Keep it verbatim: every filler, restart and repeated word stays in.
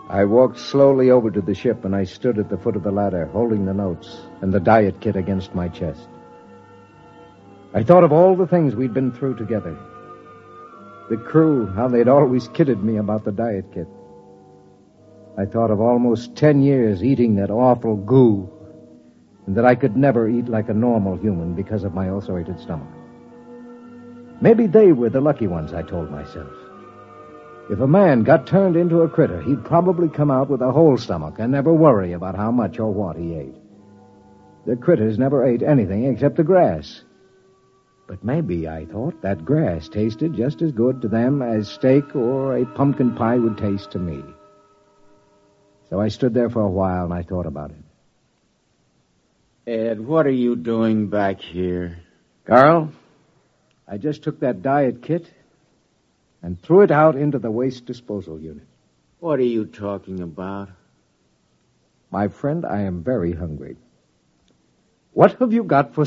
I walked slowly over to the ship, and I stood at the foot of the ladder, holding the notes and the diet kit against my chest. I thought of all the things we'd been through together. The crew, how they'd always kidded me about the diet kit. I thought of almost ten years eating that awful goo, and that I could never eat like a normal human because of my ulcerated stomach. Maybe they were the lucky ones, I told myself. If a man got turned into a critter, he'd probably come out with a whole stomach and never worry about how much or what he ate. The critters never ate anything except the grass. But maybe, I thought, that grass tasted just as good to them as steak or a pumpkin pie would taste to me. So I stood there for a while and I thought about it. Ed, what are you doing back here? Carl, I just took that diet kit and threw it out into the waste disposal unit. What are you talking about? My friend, I am very hungry. What have you got for